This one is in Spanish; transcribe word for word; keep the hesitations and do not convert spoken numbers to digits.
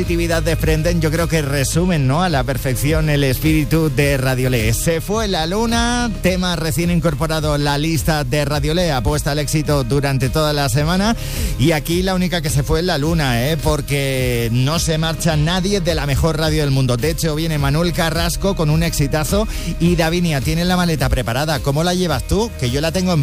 Positividad desprenden, yo creo que resumen, ¿no?, a la perfección el espíritu de Radiolé. Se fue la luna, tema recién incorporado en la lista de Radiolé, apuesta al éxito durante toda la semana, y aquí la única que se fue es la luna, ¿eh?, porque no se marcha nadie de la mejor radio del mundo. De hecho, viene Manuel Carrasco con un exitazo y Davinia tiene la maleta preparada. ¿Cómo la llevas tú? Que yo la tengo en